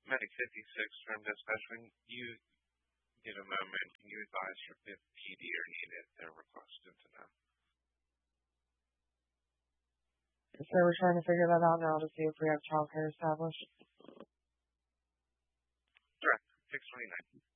Medic 56 from dispatch. When you get a moment, can you advise if PD are needed? They're requested to know. So we're trying to figure that out now to see if we have childcare established. Direct 629.